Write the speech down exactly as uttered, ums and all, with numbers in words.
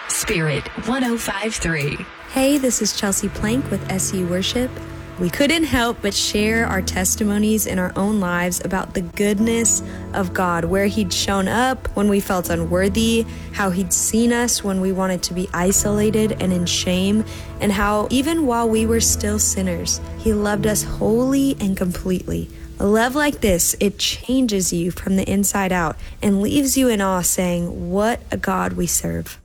Spirit one oh five point three. Hey, this is Chelsea Plank with S U Worship. We couldn't help but share our testimonies in our own lives about the goodness of God, where He'd shown up when we felt unworthy, how He'd seen us when we wanted to be isolated and in shame, and how even while we were still sinners, He loved us wholly and completely. A love like this, it changes you from the inside out and leaves you in awe, saying, "What a God we serve."